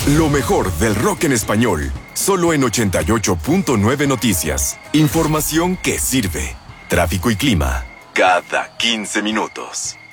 Lo mejor del rock en español, solo en 88.9 Noticias. Información que sirve. Tráfico y clima, cada 15 minutos.